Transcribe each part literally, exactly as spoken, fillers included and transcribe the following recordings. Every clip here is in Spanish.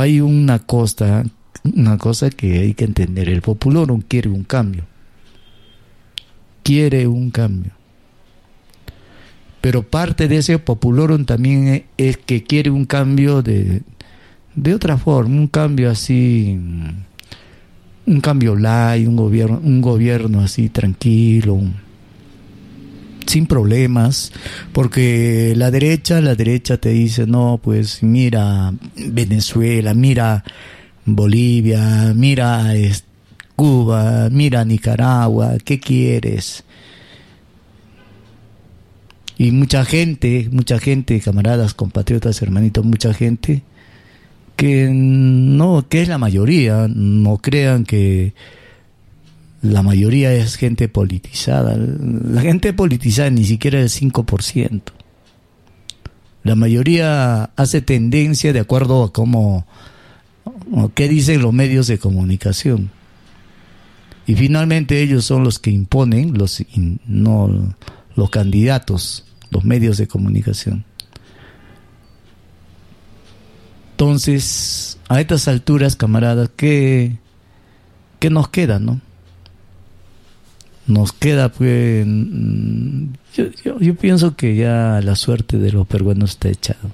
hay una cosa, una cosa que hay que entender. El Populorum quiere un cambio. Quiere un cambio. Pero parte de ese Populorum también es que quiere un cambio de, de otra forma, un cambio así, un cambio light, un gobierno, un gobierno así tranquilo, sin problemas, porque la derecha, la derecha te dice, no, pues mira Venezuela, mira Bolivia, mira Cuba, mira Nicaragua, ¿qué quieres? Y mucha gente, mucha gente, camaradas, compatriotas, hermanitos, mucha gente que no, que es la mayoría, no crean que la mayoría es gente politizada. La gente politizada ni siquiera es el cinco por ciento. La mayoría hace tendencia de acuerdo a cómo, a qué dicen los medios de comunicación. Y finalmente ellos son los que imponen, los no los candidatos, los medios de comunicación. Entonces, a estas alturas, camaradas, ¿qué, qué nos queda, no? Nos queda, pues, yo, yo, yo pienso que ya la suerte de los peruanos está echada.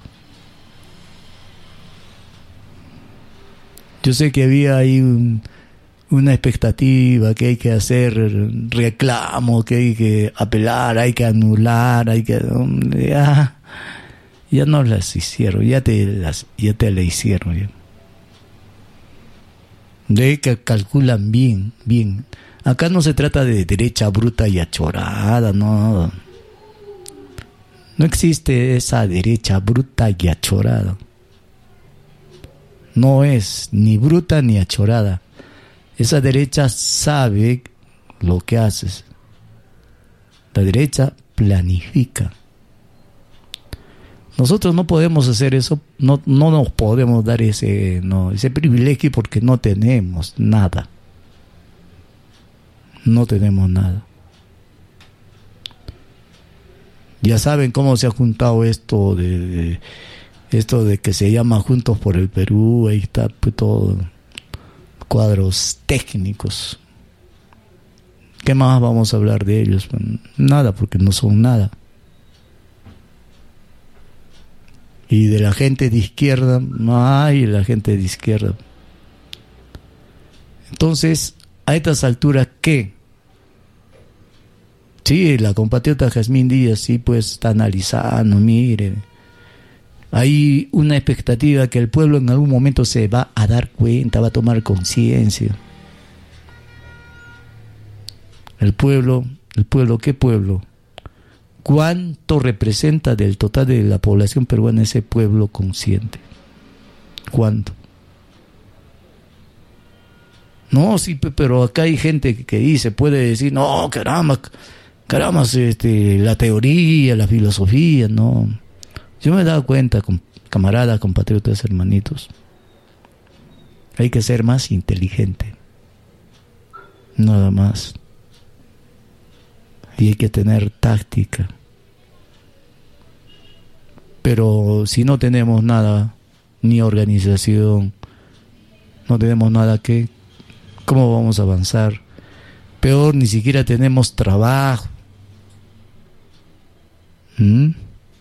Yo sé que había ahí un, una expectativa, que hay que hacer reclamo, que hay que apelar, hay que anular, hay que... Ya, ya no las hicieron, ya te las, ya te la hicieron. Ya. De que calculan bien, bien. Acá no se trata de derecha bruta y achorada, no. No existe esa derecha bruta y achorada. No es ni bruta ni achorada. Esa derecha sabe lo que haces. La derecha planifica. Nosotros no podemos hacer eso, no, no nos podemos dar ese, no, ese privilegio porque no tenemos nada. No tenemos nada. Ya saben cómo se ha juntado esto de, de esto de que se llama Juntos por el Perú, ahí está pues, todo cuadros técnicos. ¿Qué más vamos a hablar de ellos? Nada, porque no son nada. Y de la gente de izquierda, ay, la gente de izquierda. Entonces, a estas alturas, ¿qué? Sí, la compatriota Jazmín Díaz, sí, pues está analizando, mire. Hay una expectativa que el pueblo en algún momento se va a dar cuenta, va a tomar conciencia. El pueblo, el pueblo, ¿qué pueblo? ¿Cuánto representa del total de la población peruana ese pueblo consciente? ¿Cuánto? No, sí, pero acá hay gente que dice, puede decir, no, caramba, caramba, este, la teoría, la filosofía, no. Yo me he dado cuenta, con camaradas, compatriotas, hermanitos, hay que ser más inteligente, nada más. Y hay que tener táctica. Pero si no tenemos nada, ni organización, no tenemos nada que, ¿cómo vamos a avanzar? Peor, ni siquiera tenemos trabajo. ¿Mm?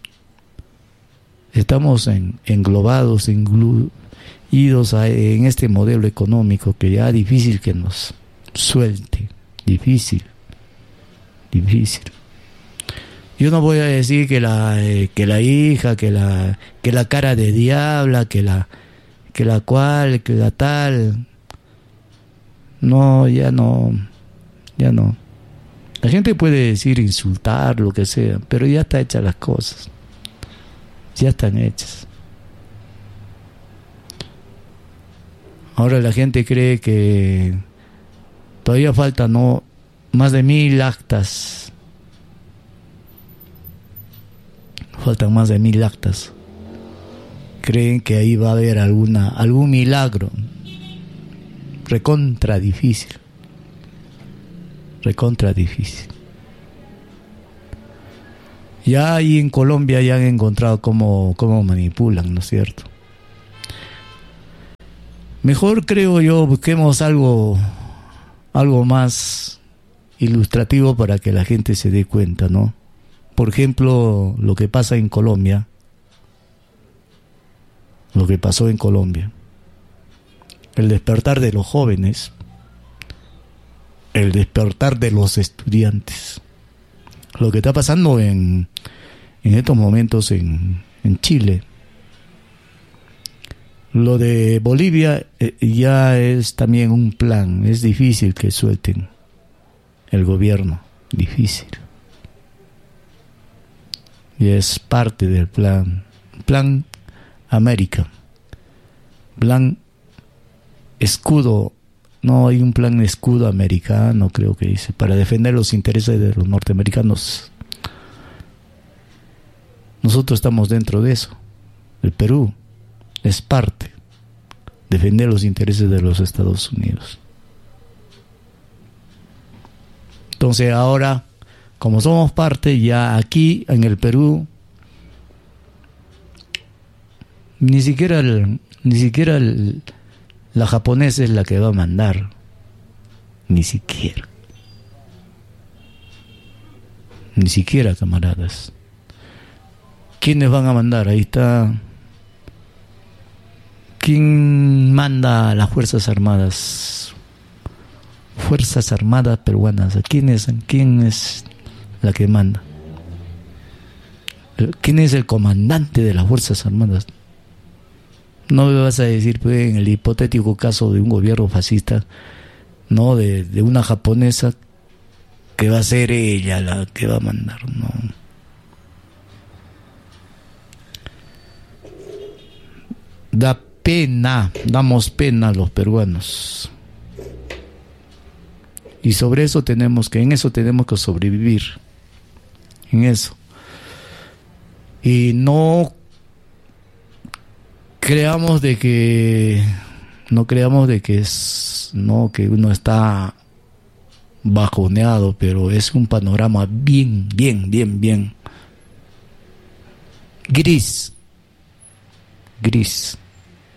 Estamos en, englobados, incluidos a, en este modelo económico que ya es difícil que nos suelte. Difícil. Difícil. Yo no voy a decir que la eh, que la hija, que la que la cara de diabla, que la que la cual, que la tal. No, ya no, ya no. La gente puede decir insultar, lo que sea, pero ya está hechas las cosas. Ya están hechas. Ahora la gente cree que todavía falta no más de mil actas. Faltan más de mil actas. Creen que ahí va a haber alguna algún milagro. Recontra difícil. Recontra difícil. Ya ahí en Colombia ya han encontrado cómo, cómo manipulan, ¿no es cierto? Mejor, creo yo, busquemos algo, algo más ilustrativo para que la gente se dé cuenta, ¿no? Por ejemplo, lo que pasa en Colombia, lo que pasó en Colombia, el despertar de los jóvenes, el despertar de los estudiantes, lo que está pasando en, en estos momentos en, en Chile. Lo de Bolivia eh, ya es también un plan, es difícil que suelten el gobierno, difícil. Y es parte del plan, plan América, plan escudo, no hay un plan escudo americano, creo que dice, para defender los intereses de los norteamericanos. Nosotros estamos dentro de eso. El Perú es parte, defender los intereses de los Estados Unidos. Entonces ahora, como somos parte, ya aquí en el Perú, ni siquiera el, ni siquiera el, la japonesa es la que va a mandar, ni siquiera, ni siquiera, camaradas. ¿Quiénes van a mandar? Ahí está. ¿Quién manda a las Fuerzas Armadas? Fuerzas Armadas peruanas. ¿Quién es, quién es la que manda? ¿Quién es el comandante de las Fuerzas Armadas? No me vas a decir, pues, en el hipotético caso de un gobierno fascista, no, de, de una japonesa, que va a ser ella la que va a mandar, no. Da pena, damos pena a los peruanos. Y sobre eso tenemos que, en eso tenemos que sobrevivir. En eso. Y no creamos de que, no creamos de que es, no, que uno está bajoneado, pero es un panorama bien, bien, bien, bien gris. Gris.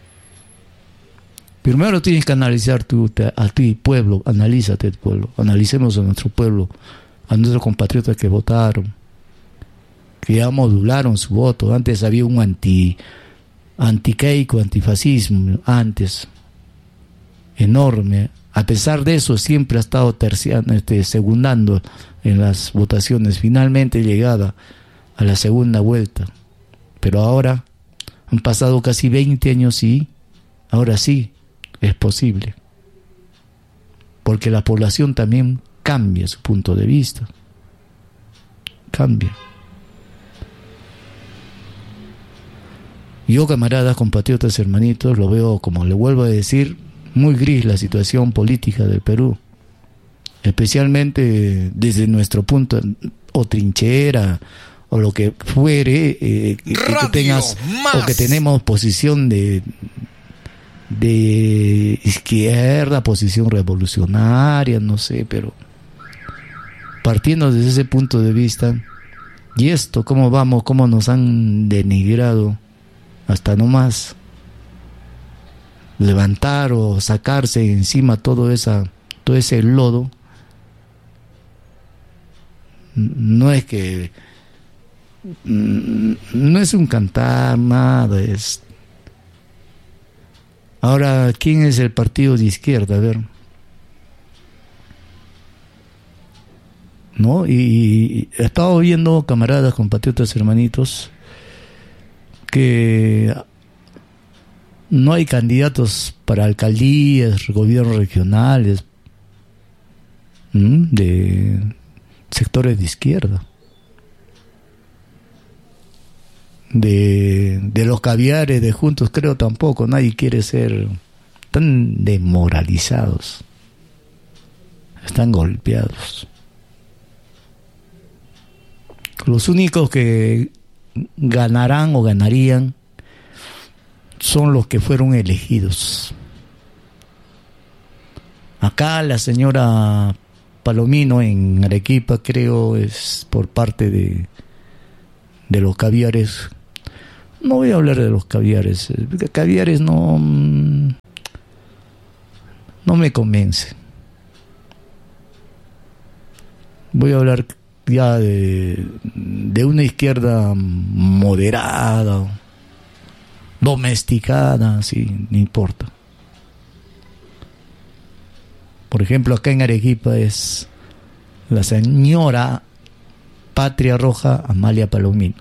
Primero tienes que analizar tu, a ti, pueblo, analízate, pueblo, analicemos a nuestro pueblo, a nuestros compatriotas que votaron, que ya modularon su voto. Antes había un anti, antiqueico, antifascismo, antes, enorme. A pesar de eso, siempre ha estado terciando, este, segundando en las votaciones, finalmente llegada a la segunda vuelta. Pero ahora han pasado casi veinte años y ahora sí es posible, porque la población también cambia su punto de vista, cambia. Yo, camaradas, compatriotas, hermanitos, lo veo, como le vuelvo a decir, muy gris la situación política del Perú, especialmente desde nuestro punto, o trinchera, o lo que fuere, eh, que, que tengas, o que tenemos posición de de izquierda, posición revolucionaria, no sé, pero partiendo desde ese punto de vista, y esto, cómo vamos, cómo nos han denigrado, hasta nomás levantar o sacarse encima todo esa, todo ese lodo, no es que, no es un cantar, nada, es. Ahora, ¿quién es el partido de izquierda? A ver. ¿No? Y, y he estado viendo, camaradas, compatriotas, hermanitos, que no hay candidatos para alcaldías, gobiernos regionales, ¿m? de sectores de izquierda. De, de los caviares, de Juntos, creo tampoco, nadie quiere ser tan demoralizados, están golpeados. Los únicos que ganarán o ganarían son los que fueron elegidos. Acá la señora Palomino en Arequipa, creo, es por parte de de los caviares. No voy a hablar de los caviares. Caviares no, no me convence. Voy a hablar ya de, de una izquierda moderada, domesticada, sí, no importa. Por ejemplo, acá en Arequipa es la señora Patria Roja Amalia Palomino.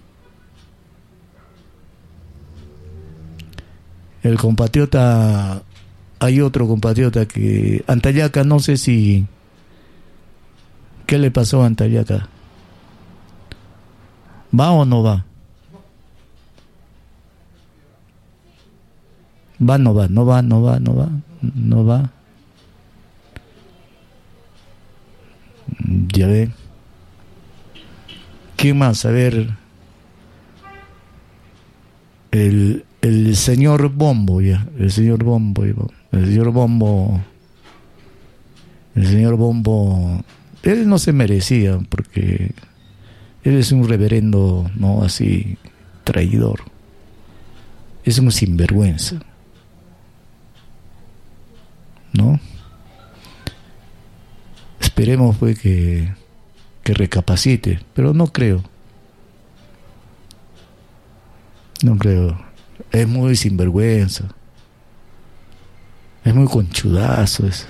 El compatriota, hay otro compatriota que, Antayaca, no sé si, ¿qué le pasó a Antayaca? ¿Va o no va? Va, no va, no va, no va, no va, no va. Ya ve. ¿Quién más? A ver. El, el señor Bombo, ya. El señor Bombo. El señor Bombo. El señor Bombo. Él no se merecía, porque él es un reverendo, no así, traidor. Es un sinvergüenza, ¿no? Esperemos pues que, que recapacite, pero no creo. No creo. Es muy sinvergüenza. Es muy conchudazo eso.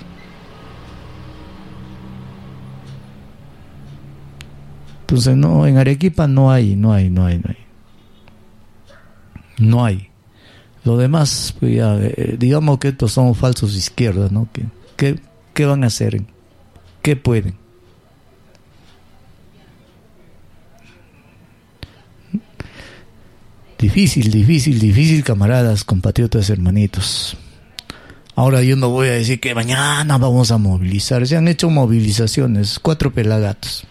Entonces no, en Arequipa no hay, no hay, no hay, no hay. No hay. Lo demás, pues ya, eh, digamos que estos son falsos izquierdas, ¿no? ¿Qué, qué, qué van a hacer? ¿Qué pueden? Difícil, difícil, difícil, camaradas, compatriotas, hermanitos. Ahora yo no voy a decir que mañana vamos a movilizar. Se han hecho movilizaciones, cuatro pelagatos.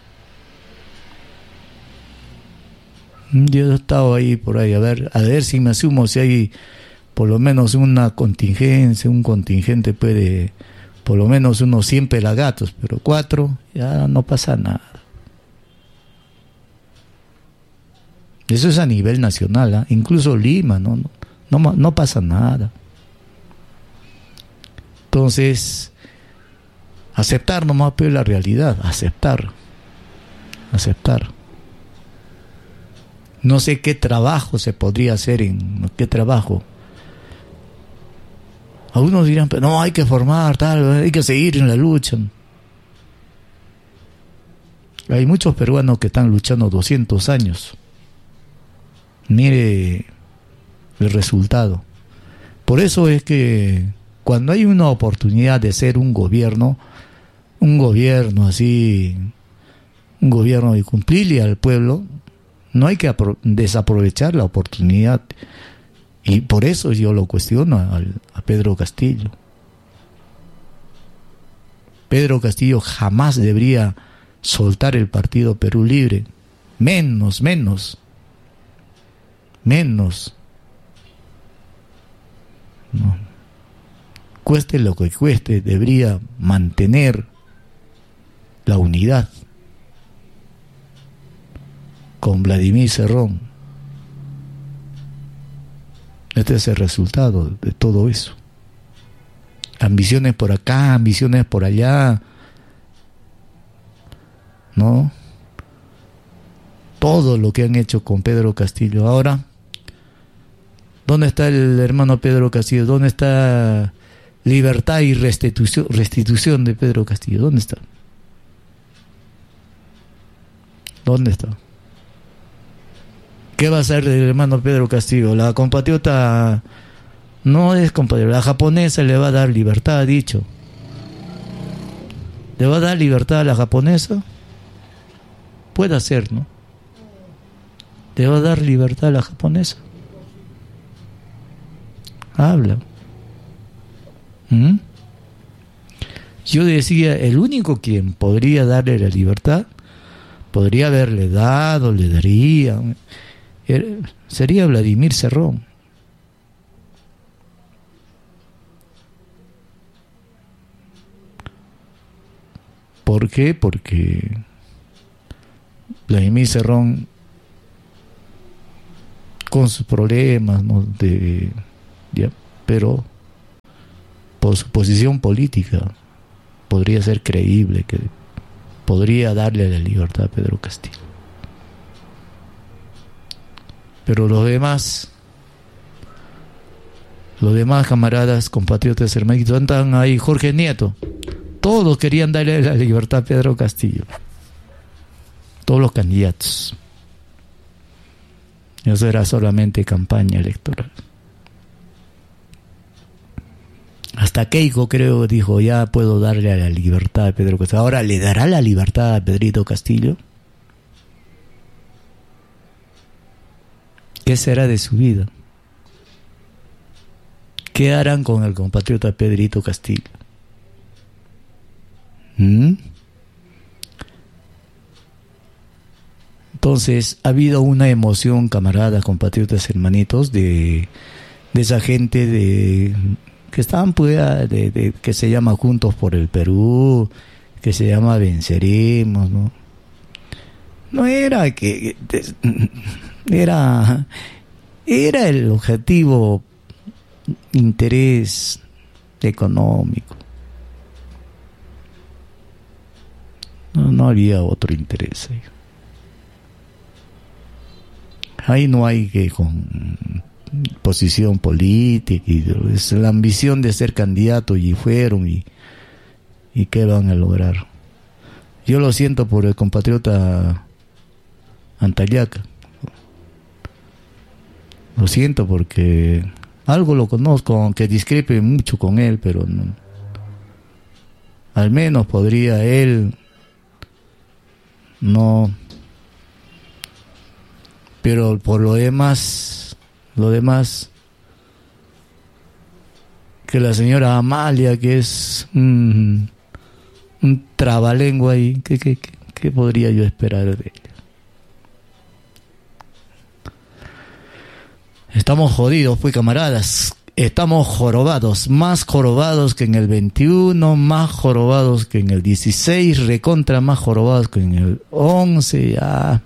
Yo he estado ahí por ahí, a ver, a ver si me asumo, si hay por lo menos una contingencia, un contingente puede, por lo menos unos cien pelagatos, pero cuatro, ya no pasa nada. Eso es a nivel nacional, ¿eh? Incluso Lima, ¿no? No, no, no pasa nada. Entonces, aceptar nomás, pero la realidad, aceptar, aceptar. No sé qué trabajo se podría hacer, en qué trabajo. Algunos dirán, pero no, hay que formar, tal, hay que seguir en la lucha. Hay muchos peruanos que están luchando doscientos años. Mire el resultado. Por eso es que cuando hay una oportunidad de ser un gobierno, un gobierno así, un gobierno de cumplirle al pueblo, no hay que desaprovechar la oportunidad. Y por eso yo lo cuestiono a, a Pedro Castillo. Pedro Castillo jamás debería soltar el partido Perú Libre. Menos, menos. Menos. No. Cueste lo que cueste, debería mantener la unidad con Vladimir Cerrón. Este es el resultado de todo eso. Ambiciones por acá, ambiciones por allá, ¿no? Todo lo que han hecho con Pedro Castillo. Ahora, ¿dónde está el hermano Pedro Castillo? ¿Dónde está libertad y restitución, restitución de Pedro Castillo? ¿Dónde está? ¿Dónde está? ¿Qué va a hacer el hermano Pedro Castillo? La compatriota no es compatriota, la japonesa le va a dar libertad, ha dicho. ¿Le va a dar libertad a la japonesa? Puede ser, ¿no? ¿Le va a dar libertad a la japonesa? Habla. ¿Mm? Yo decía, el único quien podría darle la libertad, podría haberle dado, le daría, sería Vladimir Cerrón. ¿Por qué? Porque Vladimir Cerrón, con sus problemas, ¿no? De, ya, pero por su posición política, podría ser creíble que podría darle la libertad a Pedro Castillo. Pero los demás, los demás camaradas, compatriotas, hermanitos, andan ahí, Jorge Nieto, todos querían darle la libertad a Pedro Castillo, todos los candidatos. Eso era solamente campaña electoral. Hasta Keiko, creo, dijo, ya puedo darle a la libertad a Pedro Castillo. Ahora, ¿le dará la libertad a Pedrito Castillo? ¿Qué será de su vida? ¿Qué harán con el compatriota Pedrito Castillo? ¿Mm? Entonces, ha habido una emoción, camaradas, compatriotas, hermanitos, de, de esa gente de que estaban, pues, de, de, que se llama Juntos por el Perú, que se llama Venceremos, ¿no? No era que... Era, era el objetivo, interés económico. No, no había otro interés ahí. Ahí no hay que con posición política, y es la ambición de ser candidato y fueron y, y qué van a lograr. Yo lo siento por el compatriota Antayaca. Lo siento porque algo lo conozco, aunque discrepe mucho con él, pero no, al menos podría él no. Pero por lo demás, lo demás, que la señora Amalia, que es un, un trabalengua ahí, ¿qué, qué, qué, qué podría yo esperar de ella? Estamos jodidos, pues, camaradas. Estamos jorobados, más jorobados que en el veintiuno, más jorobados que en el dieciséis, recontra más jorobados que en el once, ya.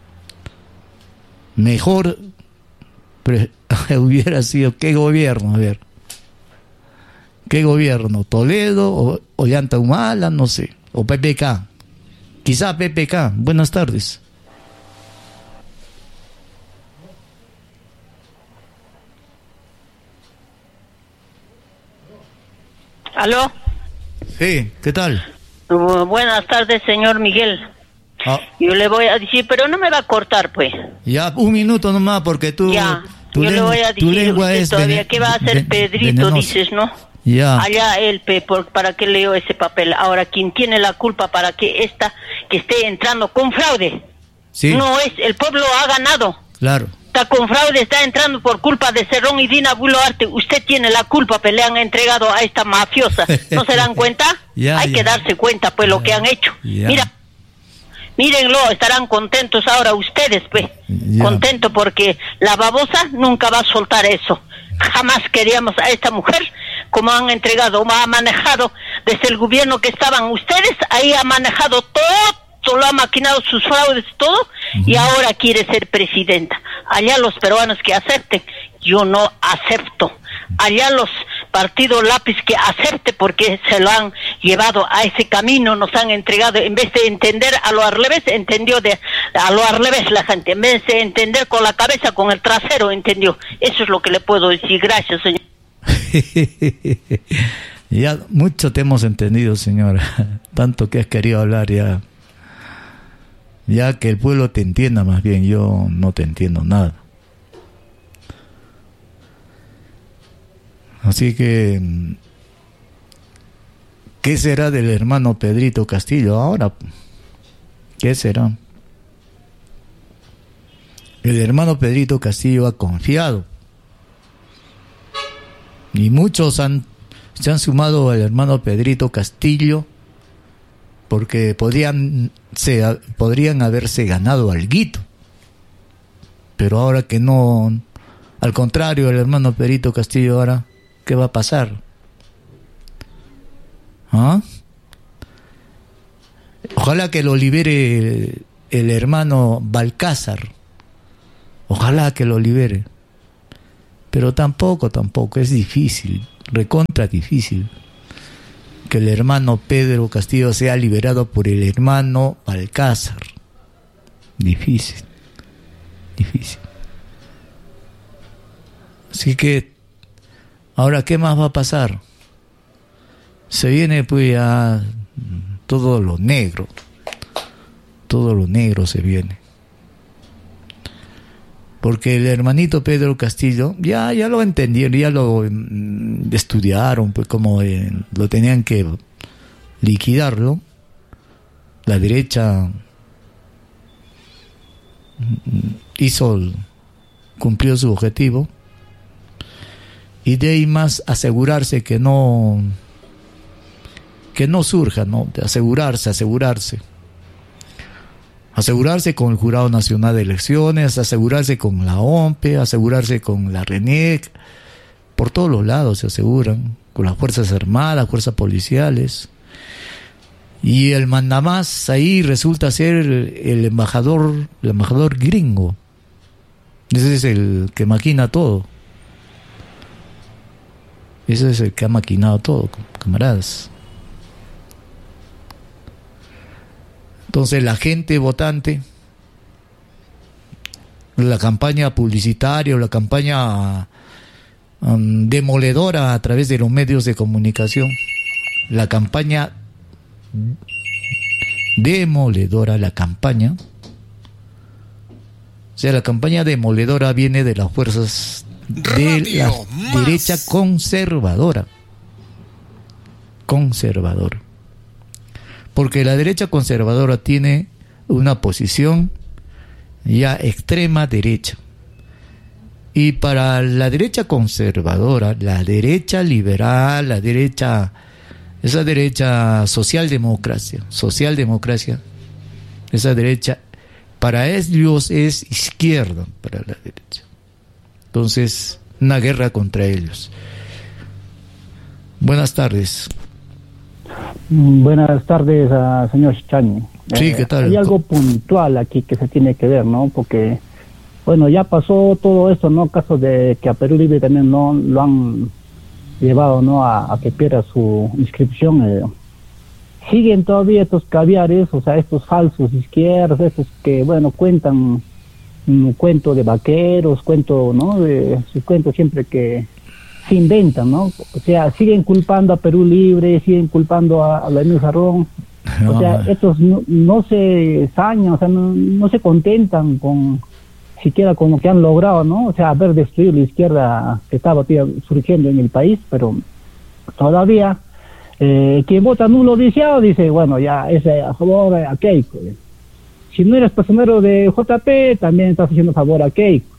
Mejor pero, hubiera sido, ¿qué gobierno? A ver, ¿qué gobierno? ¿Toledo o Ollanta Humala? No sé, o P P K. Quizá P P K. Buenas tardes. ¿Aló? Sí, ¿qué tal? Uh, buenas tardes, señor Miguel. Ah. Yo le voy a decir, pero no me va a cortar, pues. Ya, un minuto nomás, porque tú... Ya, tu yo le voy a decir usted es todavía, ¿qué va a hacer Pedrito, venenosa. dices, no? Ya. Allá él, pe, por, ¿para qué leo ese papel? Ahora, ¿quién tiene la culpa para que esta, que esté entrando con fraude? Sí. No es, el pueblo ha ganado. Claro. Está con fraude, está entrando por culpa de Cerrón y Dina Boluarte. Usted tiene la culpa, pues le han entregado a esta mafiosa. ¿No se dan cuenta? Ya, Hay ya. que darse cuenta, pues, Ya. lo que han hecho. Ya. Mira, mírenlo, estarán contentos ahora ustedes, pues. Ya. Contentos porque la babosa nunca va a soltar eso. Jamás queríamos a esta mujer, como han entregado, como ha manejado desde el gobierno que estaban ustedes, ahí ha manejado todo, lo ha maquinado sus fraudes, todo, uh-huh. Y ahora quiere ser presidenta. Allá los peruanos que acepten, yo no acepto. Allá los partidos lápiz que acepte, porque se lo han llevado a ese camino, nos han entregado, en vez de entender a lo al revés, entendió de a lo al revés la gente, en vez de entender con la cabeza, con el trasero, entendió. Eso es lo que le puedo decir. Gracias, señor. Ya mucho te hemos entendido, señora. Tanto que has querido hablar ya. Ya que el pueblo te entienda, más bien, yo no te entiendo nada. Así que, ¿qué será del hermano Pedrito Castillo ahora? ¿Qué será? El hermano Pedrito Castillo ha confiado. Y muchos han, se han sumado al hermano Pedrito Castillo porque podrían, se, podrían haberse ganado alguito. Pero ahora que no, al contrario, el hermano Pedrito Castillo ahora, ¿qué va a pasar? ¿Ah? Ojalá que lo libere el, el hermano Balcázar. Ojalá que lo libere. Pero tampoco, tampoco, es difícil. recontra difícil que el hermano Pedro Castillo sea liberado por el hermano Balcázar. Difícil, difícil. Así que, ahora, ¿qué más va a pasar? Se viene pues ya todo lo negro, todo lo negro se viene. Porque el hermanito Pedro Castillo ya ya lo entendieron, ya lo mm, estudiaron, pues como eh, lo tenían que liquidarlo. La derecha mm, hizo, cumplió su objetivo, y de ahí más asegurarse que no que no surja, ¿no? De asegurarse, asegurarse. Asegurarse con el Jurado Nacional de Elecciones, asegurarse con la O M P E, asegurarse con la RENEC, por todos los lados se aseguran, con las Fuerzas Armadas, Fuerzas Policiales. Y el mandamás ahí resulta ser el embajador, el embajador gringo. Ese es el que maquina todo. Ese es el que ha maquinado todo, camaradas. Entonces la gente votante, la campaña publicitaria o la campaña um, demoledora a través de los medios de comunicación, la campaña demoledora, la campaña, o sea, la campaña demoledora viene de las fuerzas de la derecha conservadora, conservadora. Porque la derecha conservadora tiene una posición ya extrema derecha. Y para la derecha conservadora, la derecha liberal, la derecha, esa derecha socialdemocracia, socialdemocracia, esa derecha, para ellos es izquierda, para la derecha. Entonces, una guerra contra ellos. Buenas tardes. Buenas tardes, uh, señor Chañi. Sí, ¿qué tal? Eh, hay algo puntual aquí que se tiene que ver, ¿no? Porque, bueno, ya pasó todo esto, ¿no? Caso de que a Perú Libre también no lo han llevado, ¿no? A, a que pierda su inscripción. Eh. Siguen todavía estos caviares, o sea, estos falsos izquierdos, estos que, bueno, cuentan un cuento de vaqueros, cuento, ¿no? De sus cuentos siempre que se inventan, ¿no? O sea, siguen culpando a Perú Libre, siguen culpando a, a la Emilio Sarrón. O sea, estos no, no se sañan, o sea, no, no se contentan con siquiera con lo que han logrado, ¿no? O sea, haber destruido la izquierda que estaba tía, surgiendo en el país, pero todavía eh, quien vota nulo deseado dice, bueno, ya es a favor a Keiko. Si no eres personero de J P, también estás haciendo favor a Keiko.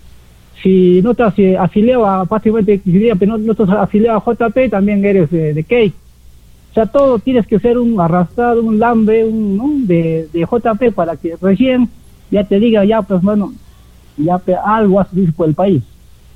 Si no estás eh, afiliado a, fácilmente, pero no, no estás afiliado a J P, también eres eh, de Keiko. O sea, todo tienes que ser un arrastrado, un lambe, un, ¿no? de, de J P para que recién ya te diga, ya, pues bueno, ya pues, algo has hecho por el país.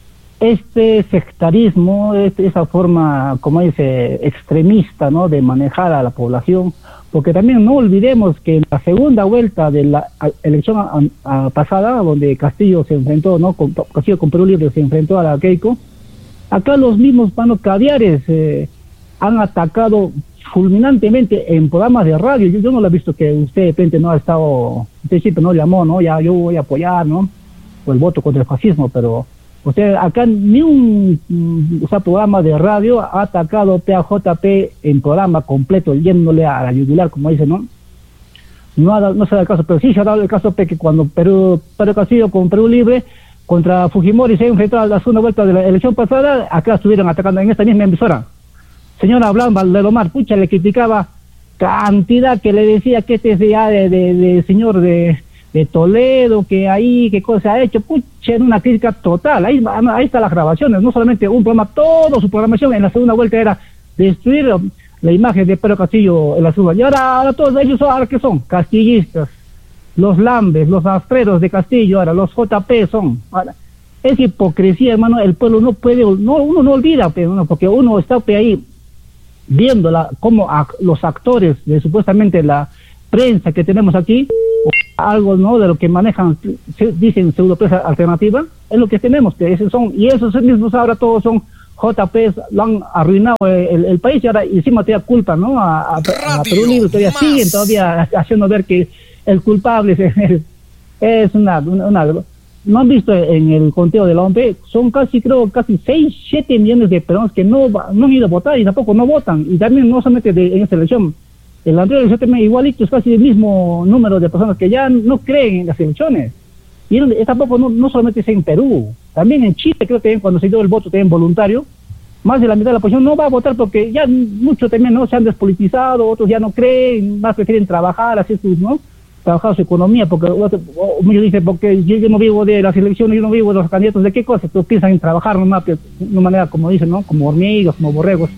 Este sectarismo, este, esa forma, como dice, extremista, ¿no? De manejar a la población, porque también no olvidemos que en la segunda vuelta de la a, elección a, a, pasada, donde Castillo se enfrentó, ¿no? Con, Castillo con Perú Libre se enfrentó a la Keiko, acá los mismos panos caviares eh, han atacado fulminantemente en programas de radio. Yo, yo no lo he visto que usted de repente no ha estado, usted siempre no llamó, ¿no? Ya yo voy a apoyar, ¿no? O el voto contra el fascismo, pero usted acá ni un o sea, programa de radio ha atacado P A J P en programa completo, yéndole a la yugular, como dice, ¿no? No, ha dado, no se da el caso, pero sí se ha dado el caso de que cuando Perú, Perú Castillo con Perú Libre contra Fujimori se enfrentó a la segunda vuelta de la elección pasada, acá estuvieron atacando en esta misma emisora. Señora Blanca de Lomar, pucha, le criticaba cantidad que le decía que este es ya de, de, de señor de, de Toledo, que ahí, qué cosa ha hecho, pucha, en una crítica total. Ahí, ahí están las grabaciones, no solamente un programa, toda su programación en la segunda vuelta era destruir la imagen de Pedro Castillo en la segunda. Y ahora, ahora todos ellos, ahora ¿qué son? Castillistas, los lambes, los astreros de Castillo, ahora los J P son. Ahora, es hipocresía, hermano, el pueblo no puede, no, uno no olvida, pero, porque uno está ahí viendo la, cómo a, los actores de supuestamente la prensa que tenemos aquí, algo no de lo que manejan, se, dicen pseudo prensa alternativa, es lo que tenemos, que esos son, y esos mismos ahora todos son J P lo han arruinado el, el país y ahora encima te da culpa, ¿no? A, a, a Perú Libre todavía más. Siguen todavía haciendo ver que el culpable es, es una, una, una... ¿No han visto en el conteo de la O M P? Son casi, creo, casi seis, siete millones de peruanos que no, no han ido a votar y tampoco no votan. Y también no solamente de, en esta elección. En la anterior elección también igualito, es casi el mismo número de personas que ya no creen en las elecciones. Y es tampoco, no, no solamente es en Perú, también en Chile, creo que cuando se dio el voto también voluntario, más de la mitad de la población no va a votar porque ya muchos también no se han despolitizado, otros ya no creen, más prefieren trabajar, así sus, ¿no? Trabajar su economía, porque muchos dicen, porque yo, yo no vivo de las elecciones, yo no vivo de los candidatos, ¿de qué cosas? Tú piensan en trabajar nomás, de una manera, como dicen, ¿no? Como hormigas, como borregos.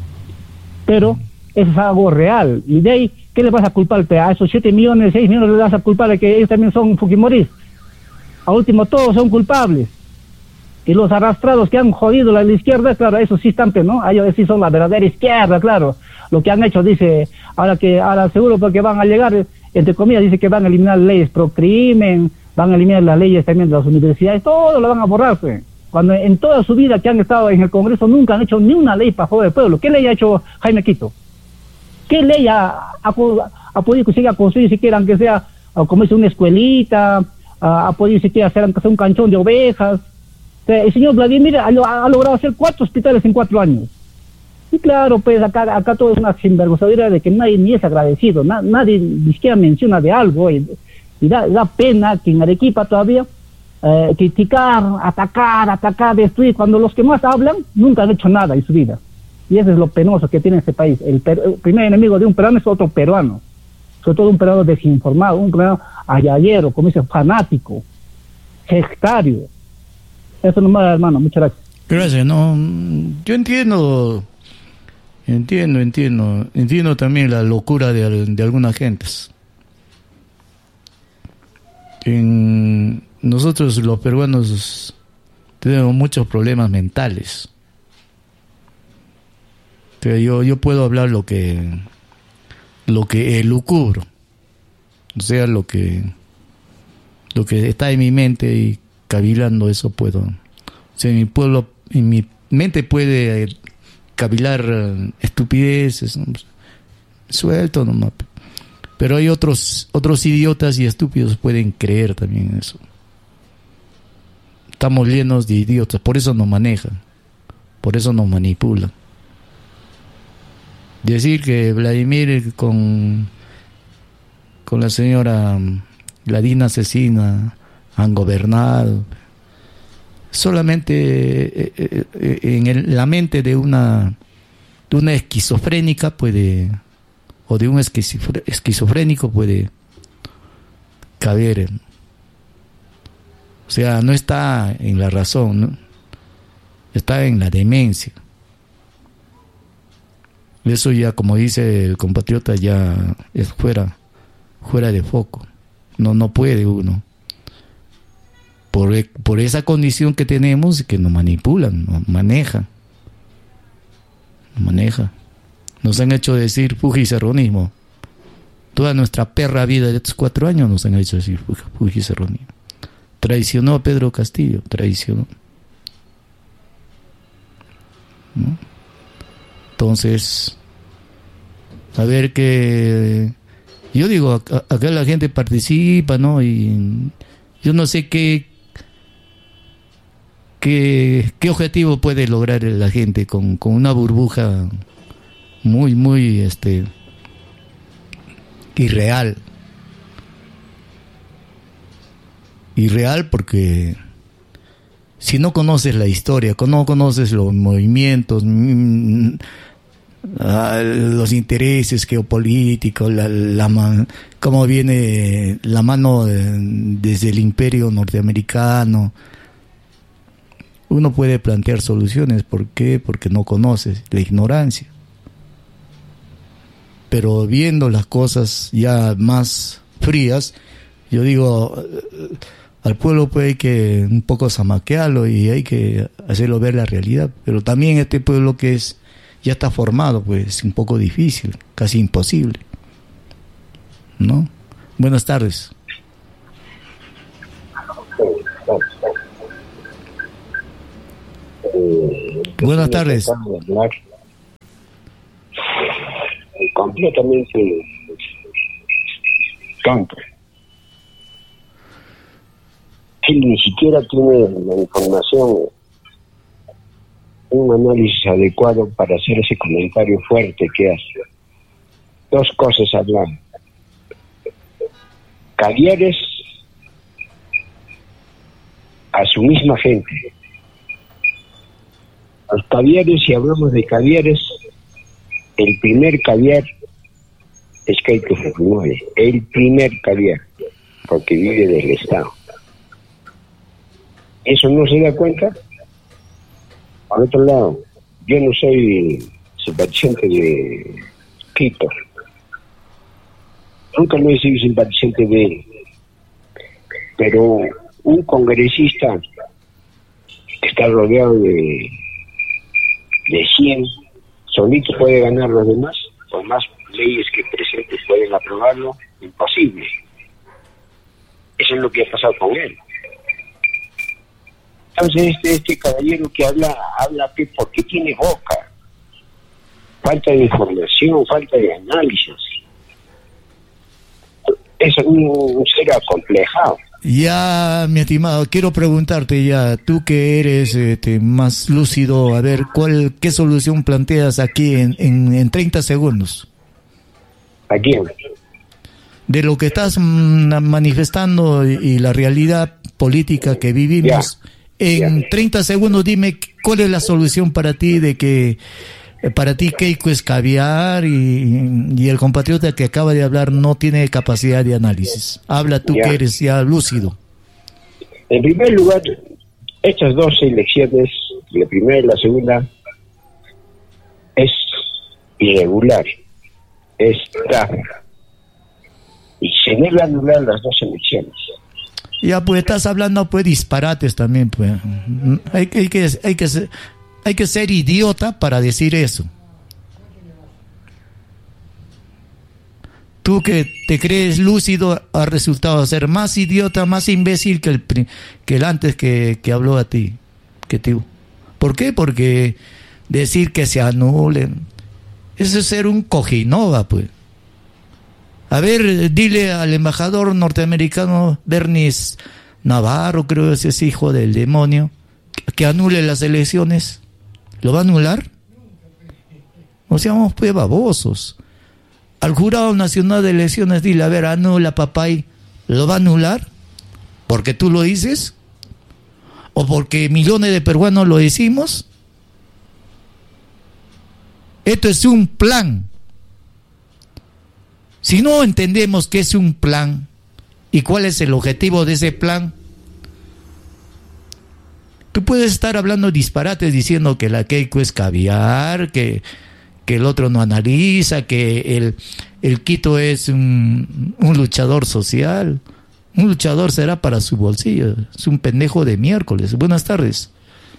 Pero eso es algo real. Y de ahí, ¿qué le vas a culpar a esos siete millones, seis millones? ¿Le vas a culpar de que ellos también son fujimoristas? A último, todos son culpables. Y los arrastrados que han jodido la, la izquierda, claro, esos sí están, ¿no? Ellos sí son la verdadera izquierda, claro. Lo que han hecho, dice, ahora que, ahora seguro porque van a llegar, entre comillas, dice que van a eliminar leyes pro crimen, van a eliminar las leyes también de las universidades, todo lo van a borrar, pues. Cuando en toda su vida que han estado en el Congreso nunca han hecho ni una ley para favor del pueblo. ¿Qué ley ha hecho Jaime Quito? ¿Qué ley ha, ha, ha podido conseguir a construir siquiera, aunque sea, como dice, una escuelita, ha, ha podido siquiera hacer, aunque sea un canchón de ovejas? El señor Vladimir ha, ha logrado hacer cuatro hospitales en cuatro años. Y claro, pues acá acá todo es una sinvergüenzadera de que nadie ni es agradecido, na, nadie ni siquiera menciona de algo. Y, y da, da pena que en Arequipa todavía eh, criticar, atacar, atacar, destruir, cuando los que más hablan nunca han hecho nada en su vida. Y eso es lo penoso que tiene este país. El, per, el primer enemigo de un peruano es otro peruano. Sobre todo un peruano desinformado, un peruano ayayero, como dice, fanático, sectario. Eso nomás, hermano, muchas gracias. Gracias, no, yo entiendo, entiendo, entiendo, entiendo también la locura de, de algunas gentes. En, nosotros los peruanos tenemos muchos problemas mentales. Pero yo, yo puedo hablar lo que, lo que elucubro, o sea, lo que, lo que está en mi mente y cavilando eso puedo. O sea, en mi pueblo, en mi mente puede eh, cavilar uh, estupideces, ¿no? Suelto nomás. Pero hay otros, otros idiotas y estúpidos pueden creer también en eso. Estamos llenos de idiotas, por eso nos manejan, por eso nos manipulan. Decir que Vladimir con, con la señora Ladina asesina han gobernado solamente eh, eh, en el, la mente de una de una esquizofrénica puede, o de un esquizofrénico puede caber. O sea, no está en la razón, ¿no? Está en la demencia. Eso ya, como dice el compatriota, ya es fuera fuera de foco. No no puede uno. Por, por esa condición que tenemos, que nos manipulan, nos manejan. Nos maneja. Nos han hecho decir fujicerronismo. Toda nuestra perra vida de estos cuatro años nos han hecho decir fujicerronismo. Traicionó a Pedro Castillo, traicionó. ¿No? Entonces, a ver que... Yo digo, acá, acá la gente participa, ¿no? Y yo no sé qué... ¿Qué, qué objetivo puede lograr la gente con, con una burbuja muy, muy este irreal? Irreal porque si no conoces la historia, no conoces los movimientos, mm, los intereses geopolíticos, la, la man, cómo viene la mano de, desde el imperio norteamericano, uno puede plantear soluciones. ¿Por qué? Porque no conoces, la ignorancia. Pero viendo las cosas ya más frías, yo digo, al pueblo pues hay que un poco zamaquearlo y hay que hacerlo ver la realidad. Pero también este pueblo que es ya está formado, pues es un poco difícil, casi imposible, ¿no? Buenas tardes. Eh, Buenas tardes. Completamente tonto. Él ni siquiera tiene la información, un análisis adecuado para hacer ese comentario fuerte que hace. Dos cosas hablan. Caviares a su misma gente. Los caviares, si hablamos de caviares, el primer caviar es Keiko Fujimori, el primer caviar, porque vive del Estado. ¿Eso no se da cuenta? Por otro lado, yo no soy simpatizante de Quito. Nunca lo he sido simpatizante de él. Pero un congresista que está rodeado de, de cien, solito puede ganar los demás, por más leyes que presentes pueden aprobarlo, imposible. Eso es lo que ha pasado con él. Entonces este, este caballero que habla, habla que porque tiene boca, falta de información, falta de análisis. Es un, un ser acomplejado. Ya, mi estimado, quiero preguntarte ya, tú que eres este, más lúcido, a ver, ¿cuál, qué solución planteas aquí en, en, en treinta segundos? ¿A quién? De lo que estás mm, manifestando y, y la realidad política que vivimos, ya, en ya. treinta segundos dime cuál es la solución para ti de que para ti Keiko es caviar y, y el compatriota que acaba de hablar no tiene capacidad de análisis. Habla tú ya. que eres ya lúcido. En primer lugar, estas dos elecciones, la primera y la segunda, es irregular, es tráfico. Y se debe anular las dos elecciones. Ya, pues estás hablando pues disparates también, pues. Hay, hay que, hay que ser... Hay que ser idiota para decir eso. Tú que te crees lúcido has resultado ser más idiota, más imbécil que el, que el antes que, que habló a ti. Que tú. ¿Por qué? Porque decir que se anulen, eso es ser un cojinova, pues. A ver, dile al embajador norteamericano Bernice Navarro, creo que ese es hijo del demonio, que anule las elecciones. ¿Lo va a anular? No seamos pues babosos. Al Jurado Nacional de Elecciones dile, a ver, anula papay, ¿lo va a anular? ¿Porque tú lo dices? ¿O porque millones de peruanos lo decimos? Esto es un plan. Si no entendemos qué es un plan y cuál es el objetivo de ese plan, tú puedes estar hablando disparates diciendo que la Keiko es caviar, que, que el otro no analiza, que el, el Quito es un, un luchador social. Un luchador será para su bolsillo. Es un pendejo de miércoles. Buenas tardes.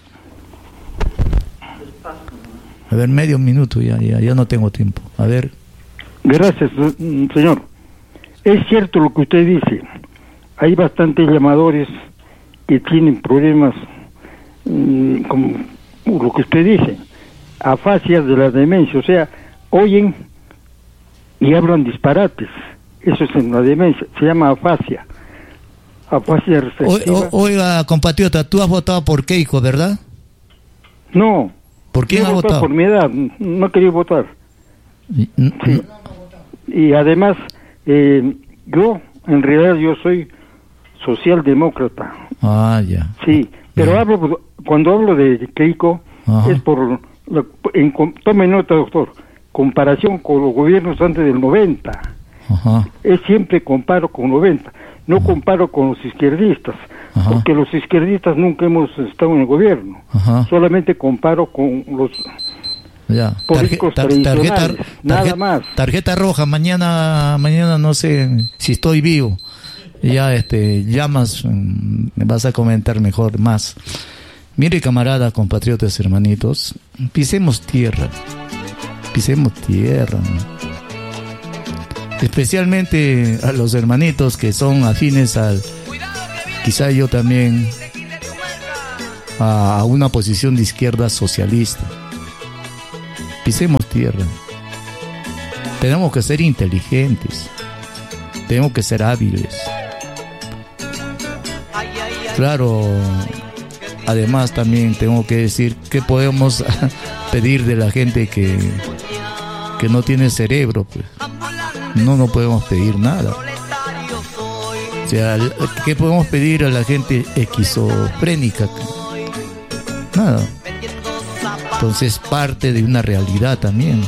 A ver, medio minuto, ya, ya, ya no tengo tiempo. A ver. Gracias, señor. Es cierto lo que usted dice. Hay bastantes llamadores que tienen problemas, como lo que usted dice, afasia de la demencia, o sea, oyen y hablan disparates. Eso es en la demencia, se llama afasia. Afasia receptiva. O, o, oiga, compatriota, tú has votado por Keiko, ¿verdad? No. ¿Por quién has votado? Por mi edad, no he querido votar. Sí. Y además, eh, yo, en realidad, yo soy socialdemócrata. Ah, ya. Sí, pero ya. hablo, cuando hablo de Keiko, Ajá. es por, lo, en, tome nota, doctor, comparación con los gobiernos antes del noventa. Ajá. Es siempre comparo con noventa, no Ajá. comparo con los izquierdistas, Ajá. porque los izquierdistas nunca hemos estado en el gobierno. Ajá. Solamente comparo con los ya. políticos Tarje, tar, tradicionales, tarjeta, nada tarjeta, más. Tarjeta roja, mañana, mañana no sé si estoy vivo. Ya este llamas, me vas a comentar mejor más. Mire, camarada, compatriotas, hermanitos, pisemos tierra, pisemos tierra, ¿no? Especialmente a los hermanitos que son afines al, quizá yo también, a una posición de izquierda socialista. Pisemos tierra. Tenemos que ser inteligentes. Tenemos que ser hábiles. Claro, además también tengo que decir que podemos pedir de la gente que, que no tiene cerebro, pues. No, no podemos pedir nada. O sea, ¿qué podemos pedir a la gente esquizofrénica? Nada. Entonces parte de una realidad también.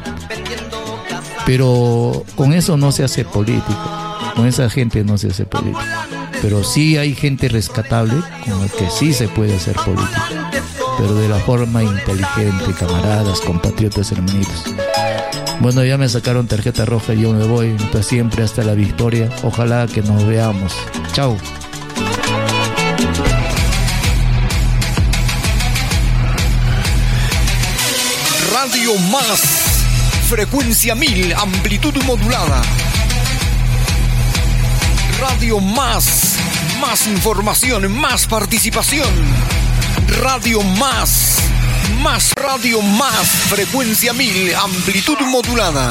Pero con eso no se hace política. Con esa gente no se hace política. Pero sí hay gente rescatable con la que sí se puede hacer política. Pero de la forma inteligente, camaradas, compatriotas, hermanitos. Bueno, ya me sacaron tarjeta roja y yo me voy. Hasta siempre, hasta la victoria. Ojalá que nos veamos. Chao. Radio Más, frecuencia mil, amplitud modulada. Radio Más, más información, más participación. Radio Más, más Radio Más, frecuencia mil, amplitud modulada.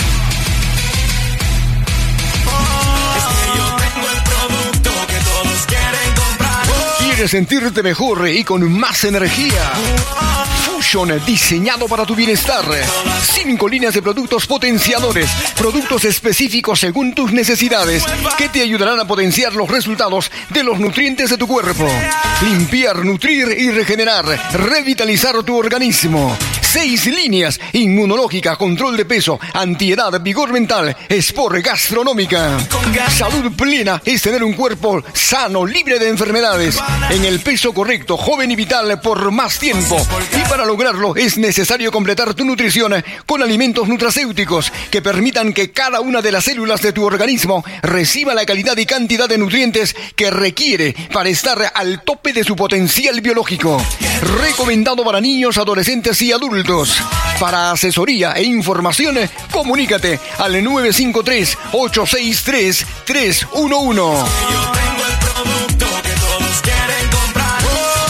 Es que yo tengo el producto que todos quieren comprar. ¿Quieres sentirte mejor y con más energía? Fusion, diseñado para tu bienestar. Cinco líneas de productos potenciadores, productos específicos según tus necesidades, que te ayudarán a potenciar los resultados de los nutrientes de tu cuerpo. Limpiar, nutrir y regenerar, revitalizar tu organismo. Seis líneas: inmunológica, control de peso, antiedad, vigor mental, sport, gastronómica. Salud plena es tener un cuerpo sano, libre de enfermedades, en el peso correcto, joven y vital por más tiempo. Y para lograrlo es necesario completar tu nutrición con alimentos nutracéuticos que permitan que cada una de las células de tu organismo reciba la calidad y cantidad de nutrientes que requiere para estar al tope de su potencial biológico. Recomendado para niños, adolescentes y adultos. Para asesoría e información, comunícate al nueve cinco tres, ocho seis tres, tres uno uno. Yo tengo el producto que todos quieren comprar.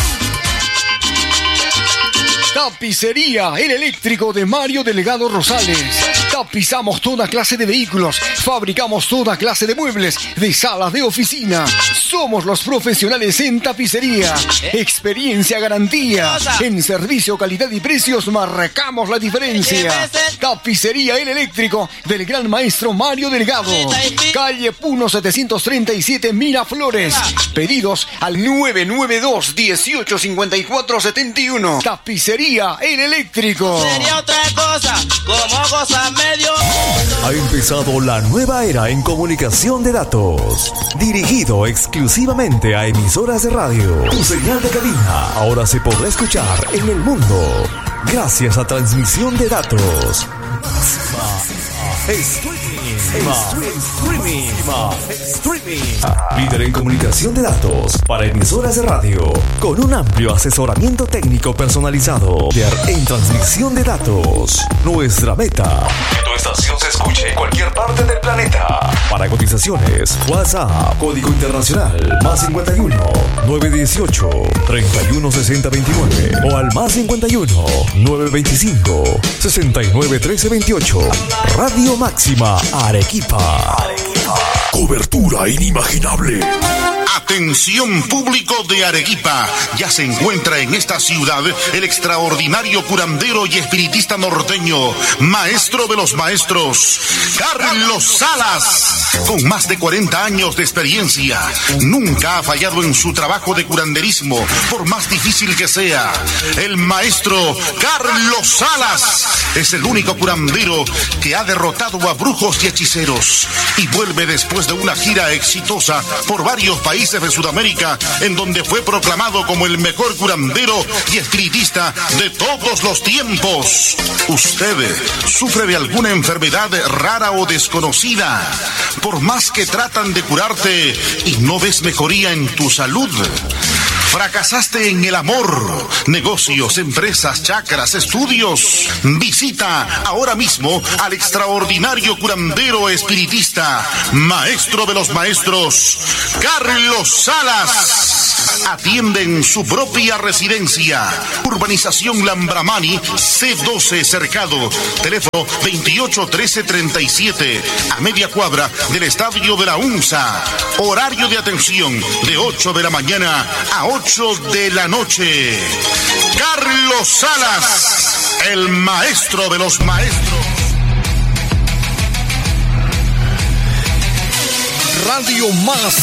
Tapicería El Eléctrico de Mario Delgado Rosales. Tapizamos toda clase de vehículos, fabricamos toda clase de muebles, de salas de oficina. Somos los profesionales en tapicería. Experiencia, garantía. En servicio, calidad y precios marcamos la diferencia. Tapicería El Eléctrico del gran maestro Mario Delgado. Calle Puno setecientos treinta y siete, Miraflores. Pedidos al nueve nueve dos, uno ocho cinco cuatro siete uno. Tapicería El Eléctrico. Sería otra cosa, como cosa medio. Ha empezado la nueva era en comunicación de datos, dirigido exclusivamente a emisoras de radio. Tu señal de cabina ahora se podrá escuchar en el mundo gracias a transmisión de datos. Streaming. Streaming. Líder en comunicación de datos para emisoras de radio, con un amplio asesoramiento técnico personalizado. Líder en transmisión de datos. Nuestra meta: que tu estación se escuche en cualquier parte del planeta. Para cotizaciones, WhatsApp, código internacional, más cincuenta y uno, novecientos dieciocho, treinta y uno sesenta veintinueve o al más cincuenta y uno, novecientos veinticinco, sesenta y nueve trece veintiocho. Radio Máxima Arequipa. Arequipa. Cobertura inimaginable. Atención público de Arequipa, ya se encuentra en esta ciudad el extraordinario curandero y espiritista norteño, maestro de los maestros, Carlos Salas. Con más de cuarenta años de experiencia, nunca ha fallado en su trabajo de curanderismo, por más difícil que sea. El maestro Carlos Salas es el único curandero que ha derrotado a brujos y hechiceros y vuelve después de una gira exitosa por varios países de Sudamérica, en donde fue proclamado como el mejor curandero y espiritista de todos los tiempos. ¿Usted sufre de alguna enfermedad rara o desconocida? Por más que tratan de curarte y no ves mejoría en tu salud. ¿Fracasaste en el amor, negocios, empresas, chakras, estudios? Visita ahora mismo al extraordinario curandero espiritista, maestro de los maestros, Carlos Salas. atiende en su propia residencia. Urbanización Lambramani, C doce Cercado. Teléfono veintiocho trece treinta y siete, a media cuadra del Estadio de la UNSA. Horario de atención de ocho de la mañana a ocho de la noche. Carlos Salas, el maestro de los maestros. Radio Más